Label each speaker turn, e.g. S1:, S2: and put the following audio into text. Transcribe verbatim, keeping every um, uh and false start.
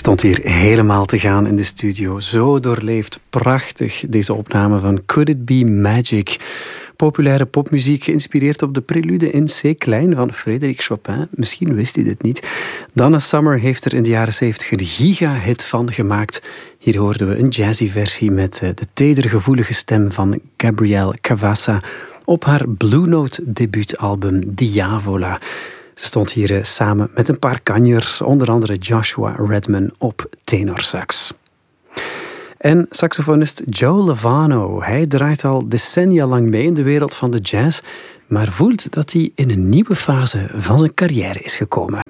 S1: stond hier helemaal te gaan in de studio. Zo doorleefd, prachtig, deze opname van Could It Be Magic. Populaire popmuziek geïnspireerd op de prelude in C-klein van Frédéric Chopin. Misschien wist u dit niet. Donna Summer heeft er in de jaren zeventig een giga-hit van gemaakt. Hier hoorden we een jazzy versie met de tedergevoelige stem van Gabrielle Cavassa op haar Blue Note debuutalbum Diavola. Ze stond hier samen met een paar kanjers, onder andere Joshua Redman op tenorsax. En saxofonist Joe Lovano, hij draait al decennia lang mee in de wereld van de jazz, maar voelt dat hij in een nieuwe fase van zijn carrière is gekomen.